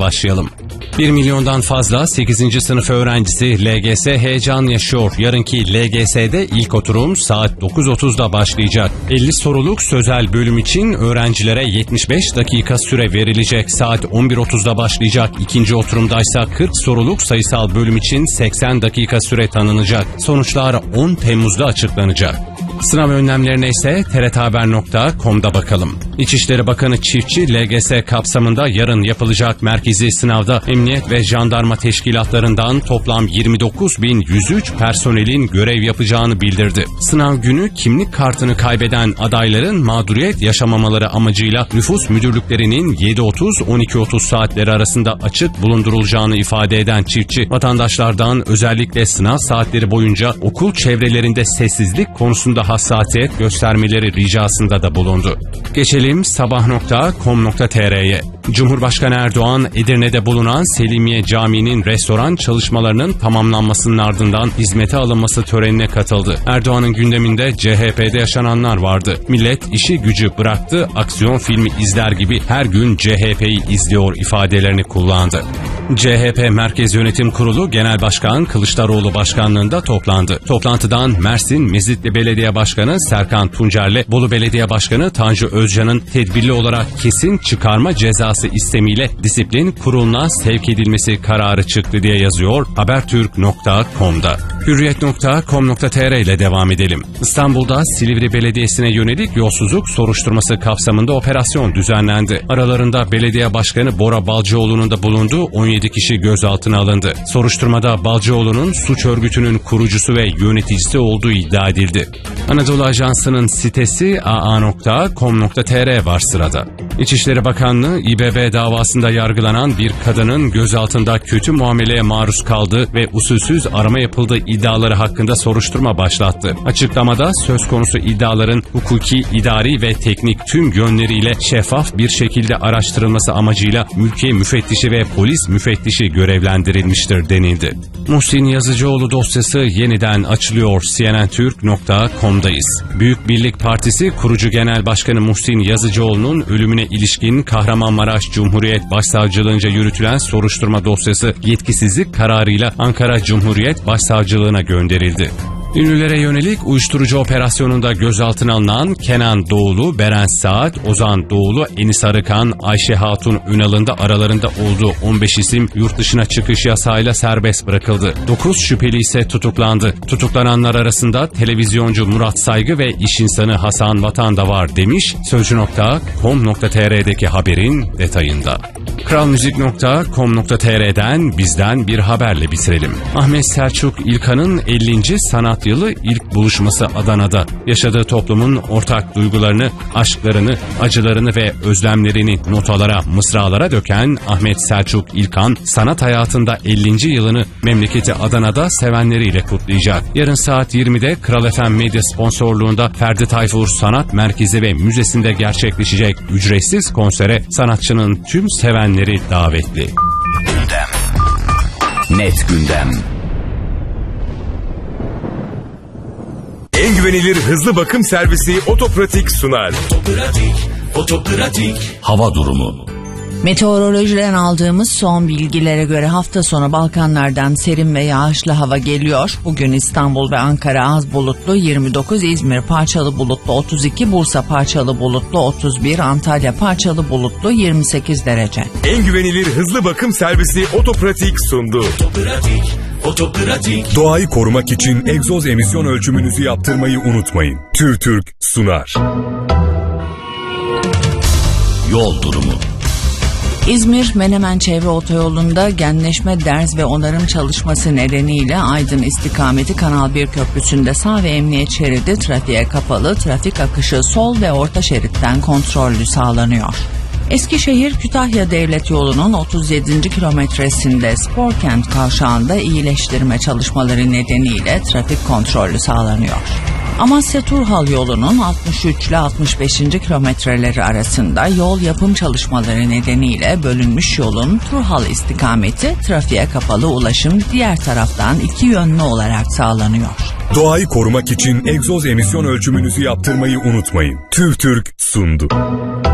başlayalım. 1 milyondan fazla 8. sınıf öğrencisi LGS heyecan yaşıyor. Yarınki LGS'de ilk oturum saat 9.30'da başlayacak. 50 soruluk sözel bölüm için öğrencilere 75 dakika süre verilecek. Saat 11.30'da başlayacak. İkinci oturumdaysa 40 soruluk sayısal bölüm için 80 dakika süre tanınacak. Sonuçlar 10 Temmuz'da açıklanacak. Sınav önlemlerine ise TRTHaber.com'da bakalım. İçişleri Bakanı Çiftçi, LGS kapsamında yarın yapılacak merkezi sınavda emniyet ve jandarma teşkilatlarından toplam 29.103 personelin görev yapacağını bildirdi. Sınav günü kimlik kartını kaybeden adayların mağduriyet yaşamamaları amacıyla nüfus müdürlüklerinin 7.30-12.30 saatleri arasında açık bulundurulacağını ifade eden Çiftçi, vatandaşlardan özellikle sınav saatleri boyunca okul çevrelerinde sessizlik konusunda hassasiyet göstermeleri ricasında da bulundu. Geçelim sabah.com.tr'ye. Cumhurbaşkanı Erdoğan, Edirne'de bulunan Selimiye Camii'nin restoran çalışmalarının tamamlanmasının ardından hizmete alınması törenine katıldı. Erdoğan'ın gündeminde CHP'de yaşananlar vardı. Millet işi gücü bıraktı, aksiyon filmi izler gibi her gün CHP'yi izliyor ifadelerini kullandı. CHP Merkez Yönetim Kurulu Genel Başkan Kılıçdaroğlu başkanlığında toplandı. Toplantıdan Mersin Mezitli Belediye Başkanı Serkan Tuncer'le Bolu Belediye Başkanı Tanju Özcan'ın tedbirli olarak kesin çıkarma cezası istemiyle disiplin kuruluna sevk edilmesi kararı çıktı diye yazıyor Habertürk.com'da. Hürriyet.com.tr ile devam edelim. İstanbul'da Silivri Belediyesi'ne yönelik yolsuzluk soruşturması kapsamında operasyon düzenlendi. Aralarında belediye başkanı Bora Balcıoğlu'nun da bulunduğu 17 kişi gözaltına alındı. Soruşturmada Balcıoğlu'nun suç örgütünün kurucusu ve yöneticisi olduğu iddia edildi. Anadolu Ajansı'nın sitesi aa.com.tr var sırada. İçişleri Bakanlığı, İBB davasında yargılanan bir kadının gözaltında kötü muameleye maruz kaldığı ve usulsüz arama yapıldığı iddiaları hakkında soruşturma başlattı. Açıklamada söz konusu iddiaların hukuki, idari ve teknik tüm yönleriyle şeffaf bir şekilde araştırılması amacıyla mülkiye müfettişi ve polis müfettişi görevlendirilmiştir denildi. Muhsin Yazıcıoğlu dosyası yeniden açılıyor. CNNTürk.com'dayız. Büyük Birlik Partisi kurucu genel başkanı Muhsin Yazıcıoğlu'nun ölümüne ilişkin Kahramanmaraş Cumhuriyet Başsavcılığınca yürütülen soruşturma dosyası yetkisizlik kararıyla Ankara Cumhuriyet Başsavcılığına gönderildi. Ünlülere yönelik uyuşturucu operasyonunda gözaltına alınan Kenan Doğulu, Beren Saat, Ozan Doğulu, Enis Arıkan, Ayşe Hatun Ünal'ın da aralarında olduğu 15 isim yurt dışına çıkış yasağıyla serbest bırakıldı. 9 şüpheli ise tutuklandı. Tutuklananlar arasında televizyoncu Murat Saygı ve iş insanı Hasan Vatan da var demiş Sözcü.com.tr'deki haberin detayında. Kralmuzik.com.tr'den bizden bir haberle bitirelim. Ahmet Selçuk İlkan'ın 50. sanat yılı ilk buluşması Adana'da. Yaşadığı toplumun ortak duygularını, aşklarını, acılarını ve özlemlerini notalara, mısralara döken Ahmet Selçuk İlkan, sanat hayatında 50. yılını memleketi Adana'da sevenleriyle kutlayacak. Yarın saat 20'de Kral FM Medya sponsorluğunda Ferdi Tayfur Sanat Merkezi ve Müzesi'nde gerçekleşecek ücretsiz konsere sanatçının tüm sevenleri davetli. Gündem. Net gündem. En güvenilir hızlı bakım servisi Otopratik sunar. Otopratik. Hava durumu. Meteorolojiden aldığımız son bilgilere göre hafta sonu Balkanlardan serin ve yağışlı hava geliyor. Bugün İstanbul ve Ankara az bulutlu 29, İzmir parçalı bulutlu 32, Bursa parçalı bulutlu 31, Antalya parçalı bulutlu 28 derece. En güvenilir hızlı bakım servisi Otopratik sundu. Otopratik. Doğayı korumak için egzoz emisyon ölçümünüzü yaptırmayı unutmayın. TÜRTÜRK sunar. Yol durumu. İzmir Menemen Çevre Otoyolu'nda genleşme, derz ve onarım çalışması nedeniyle Aydın istikameti Kanal 1 Köprüsü'nde sağ ve emniyet şeridi trafiğe kapalı, trafik akışı sol ve orta şeritten kontrollü sağlanıyor. Eskişehir Kütahya Devlet Yolu'nun 37. kilometresinde Sporkent kavşağında iyileştirme çalışmaları nedeniyle trafik kontrollü sağlanıyor. Amasya Turhal yolunun 63 ile 65. kilometreleri arasında yol yapım çalışmaları nedeniyle bölünmüş yolun Turhal istikameti trafiğe kapalı, ulaşım diğer taraftan iki yönlü olarak sağlanıyor. Doğayı korumak için egzoz emisyon ölçümünüzü yaptırmayı unutmayın. TÜRTÜRK sundu.